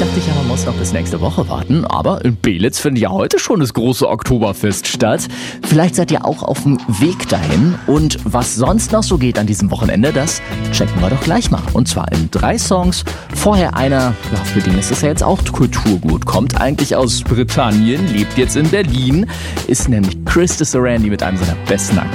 dachte ich ja, man muss noch bis nächste Woche warten. Aber in Belitz findet ja heute schon das große Oktoberfest statt. Vielleicht seid ihr auch auf dem Weg dahin. Und was sonst noch so geht an diesem Wochenende, das checken wir doch gleich mal. Und zwar in 3 Songs. Vorher einer, ja, für den ist es ja jetzt auch Kulturgut. Kommt eigentlich aus Britannien, lebt jetzt in Berlin. Ist nämlich Chris de Sarandí mit einem seiner besten